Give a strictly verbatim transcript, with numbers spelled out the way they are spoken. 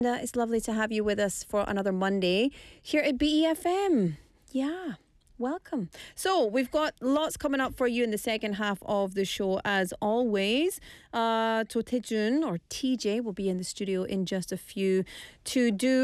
Uh, It's lovely to have you with us for another Monday here at B E F M. Yeah, welcome. So we've got lots coming up for you in the second half of the show as always. Uh, To Taejun or T J will be in the studio in just a few to do